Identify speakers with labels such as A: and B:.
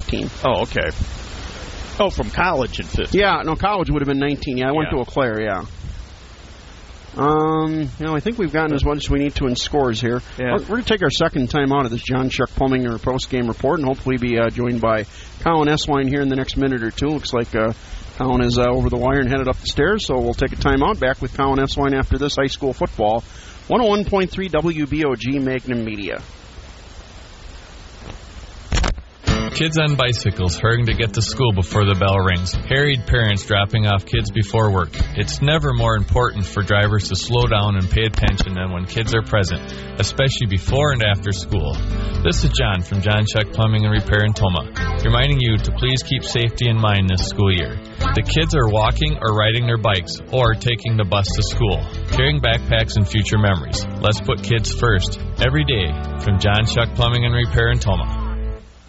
A: 15.
B: Oh, okay. Oh, from college in 15.
A: Yeah, no, college would have been 19. Yeah, I went to Eau Claire, yeah. I think we've gotten as much as we need to in scores here.
B: Yeah.
A: We're going to take our second time out of this John Shuck Plumbing or post-game report and hopefully be joined by Colin Eswine here in the next minute or two. Looks like Colin is over the wire and headed up the stairs, so we'll take a time out. Back with Colin Eswine after this high school football. 101.3 WBOG Magnum Media.
C: Kids on bicycles hurrying to get to school before the bell rings. Harried parents dropping off kids before work. It's never more important for drivers to slow down and pay attention than when kids are present, especially before and after school. This is John from John Shuck Plumbing and Repair in Toma, reminding you to please keep safety in mind this school year. The kids are walking or riding their bikes or taking the bus to school, carrying backpacks and future memories. Let's put kids first every day from John Shuck Plumbing and Repair in Toma.